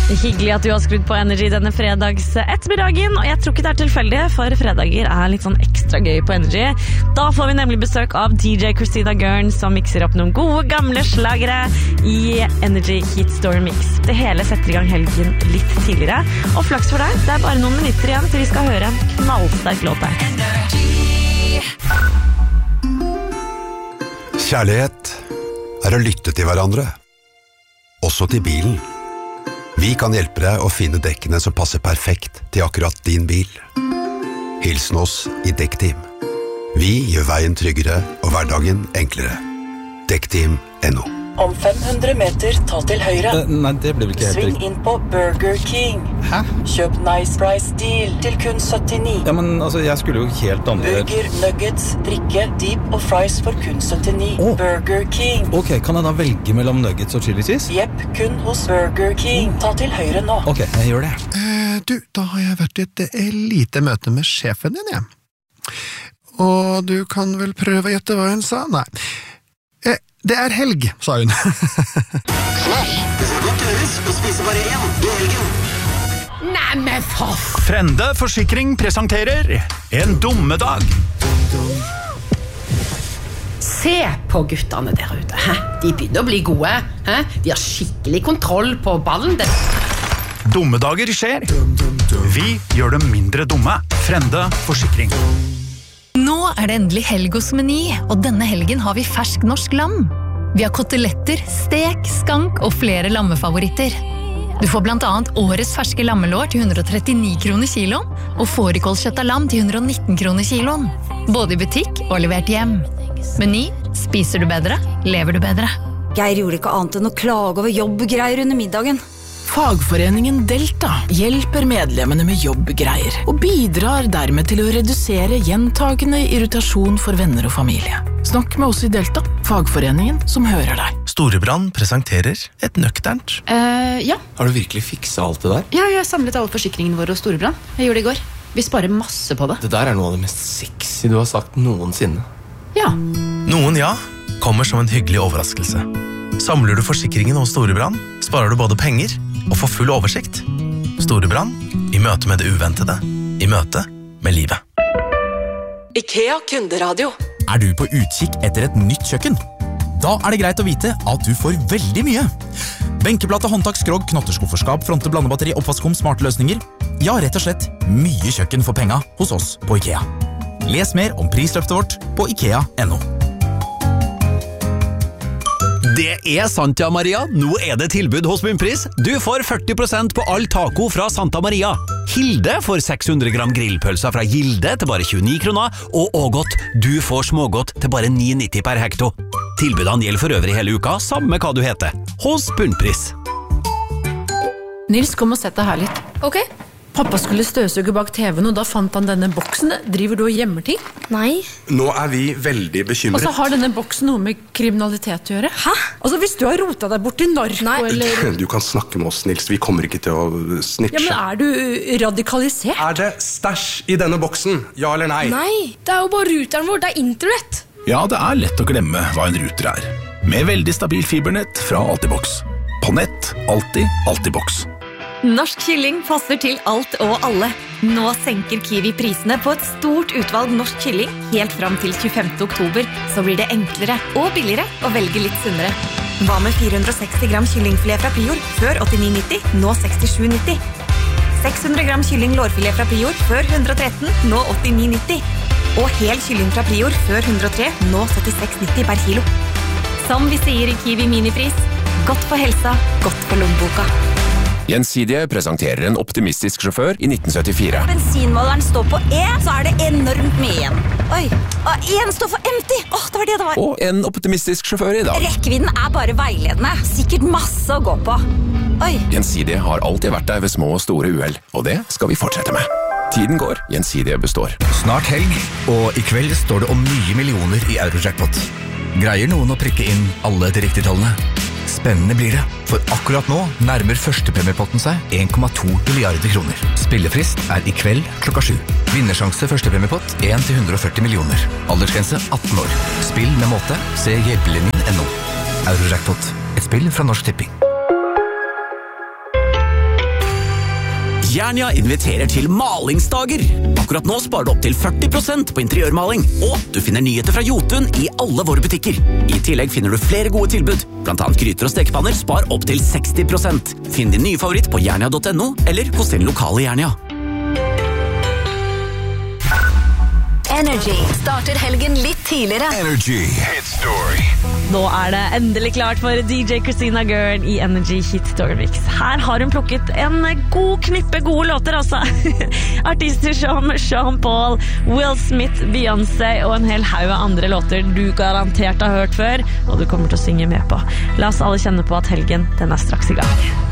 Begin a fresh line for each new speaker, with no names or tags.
Hyggelig at du har skrudd på Energy denne fredags ettermiddagen, og jeg tror ikke det tilfeldig, for fredager litt sånn ekstra gøy på Energy. Da får vi nemlig besøk av DJ Christina Gørn, som mixer opp noen gode gamle slagere i Energy Heat Store Mix. Det hele setter i gang helgen litt tidligere, og flaks for deg, det bare noen minutter igjen til vi skal høre en knallsterk låt her.
Kjærlighet å lytte til hverandre, også til bilen. Vi kan hjelpe deg å finne dekkene som passer perfekt til akkurat din bil. Hilsen oss i Dekkteam. Vi gjør veien tryggere og hverdagen enklere. Dekkteam.no.
Om 500 meter, ta til høyre.
Nei, det blir vel ikke helt
Sving inn på Burger King.
Hæ?
Kjøp Nice Price Deal til kun 79.
Ja, men altså, jeg skulle jo helt andre...
Burger, nuggets, drikke, dip og fries for kun 79. Burger King.
Ok, kan jeg da velge mellom nuggets og chili cheese?
Jepp, kun hos Burger King. Ta til høyre nå.
Ok, jeg gjør det.
Du, da har jeg vært i et lite møte med sjefen din, ja. Og du kan vel prøve å gjette hva hun sa? Nei. Det helg, sa hun.
Smash! Det skal godt gjøres å spise bare én i helgen.
Nei, men for...
Frende Forsikring presenterer En dummedag.
Se på guttene der ute. Hæ? De begynner å bli gode. Hæ? De har skikkelig kontroll på ballen.
Dummedager skjer. Vi gjør dem mindre dumme. Frende Forsikring.
Nå det endelig helg hos Meny, og denne helgen har vi fersk norsk lam. Vi har koteletter, stek, skank og flere lammefavoritter. Du får blant annet årets ferske lammelår til 139 kroner kiloen, og fårikålkjøtt av lam til 119 kroner kiloen. Både i butikk og levert hjem. Meny, spiser du bedre, lever du bedre.
Geir gjorde ikke annet enn å klage over jobbgreier under middagen.
Fagforeningen Delta hjelper medlemmene med jobbgreier og bidrar dermed til å redusere gjentagende irritasjon for venner og familie. Snakk med oss i Delta, fagforeningen som hører deg.
Storebrand presenterer et nøkternt.
Ja.
Har du virkelig fikset alt det der?
Ja, jeg har samlet alle forsikringene våre hos Storebrand. Jeg gjorde det i går. Vi sparer masse på det.
Det der noe av det mest sexy du har sagt noensinne.
Ja.
Noen ja, kommer som en hyggelig overraskelse. Samler du forsikringen hos Storebrand, sparer du både penger og får full oversikt. Storebrand, i møte med det uventede, i møte med livet.
IKEA kunderadio.
Du på utkikk etter et nytt kjøkken? Da det greit å vite at du får veldig mye. Benkeplate, håndtak, skrog, knotterskufferskap, fronte, blandebatteri, oppvaskom, smarte løsninger. Ja, rett og slett mye kjøkken for penga hos oss på IKEA. Les mer om prisløftet vårt på IKEA.no.
Det sant, ja, Maria. Nå det tilbud hos Bunnpris. Du får 40% på all taco fra Santa Maria. Hilde får 600 gram grillpølser fra Gilde til bare 29 kroner, og Ågot, du får smågodt til bare 9,90 per hekto. Tilbudene gjelder for øvrig hele uka, samme hva du heter. Hos Bunnpris.
Nils, kom og sett deg her litt.
Ok.
Pappa skulle støvsuge bak TV-en, og da fant han denne boksen. Driver du og gjemmer ting?
Nei.
Nå vi veldig bekymret.
Og så har denne boksen noe med kriminalitet å gjøre.
Hæ?
Altså, hvis du har rotet deg bort til narko, eller...
Du kan snakke med oss, Nils. Vi kommer ikke til å snitche.
Ja, men du radikalisert?
Det stæsj i denne boksen? Ja eller nei?
Nei, det jo bare ruteren vår. Det internett.
Ja, det lett å glemme hva en router Med veldig stabil fibernett fra Altibox. På nett, alltid Altibox.
Norsk kylling passer til alt og alle. Nå senker Kiwi prisene på et stort utvalg norsk kylling helt fram til 25. oktober, så blir det enklere og billigere å velge litt sunnere. Hva med 460 gram kyllingfilet fra Prior, før 89,90, nå 67,90? 600 gram kylling lårfilet fra Prior, før 113, nå 89,90. Og hel kylling fra Prior, før 103, nå 76,90 per kilo. Som vi sier i Kiwi minipris, godt for helsa, godt for lommeboka.
Gjensidige presenterer en optimistisk sjåfør i 1974.
Bensinmåleren står på E, så det enormt mye igjen. Oi, og en står for empty. Det var det var.
Og en optimistisk sjåfør i dag.
Rekkevidden bare veiledende. Sikkert masse å gå på. Oi.
Gjensidige har alltid vært der ved små og store uheld, og det skal vi fortsette med. Tiden går, Gjensidige består.
Snart helg, og i kveld står det om nye millioner i Eurojackpot. Greier noen å prikke inn alle de riktige tallene? Spennende blir det, for akkurat nå nærmer førstepremiepotten seg 1,2 milliarder kroner. Spillefrist i kveld klokka 7. Vinnersjanse førstepremiepott 1-140 millioner. Aldersgrense 18 år. Spill med måte. Se hjelpelinjen.no. Eurojackpot. Et spill fra Norsk Tipping.
Jernia inviterer til malingsdager. Akkurat nå sparer du opp til 40% på interiørmaling, og du finner nyheter fra Jotun i alle våre butikker. I tillegg finner du flere gode tilbud, blant annet gryter og stekepanner spar opp til 60%. Finn din nye favoritt på jernia.no eller hos din lokale Jernia.
Energy starter helgen litt tidligere.
Energy Hit Story.
Nå det endelig klart for DJ Christina Aguilera i Energy Hit Story Mix. Her har hun plukket en god knippe gode låter, altså. Artister som Sean Paul, Will Smith, Beyoncé og en hel haug av andre låter du garantert har hørt før, og du kommer til å synge med på. La oss alle kjenne på at helgen, den straks i gang.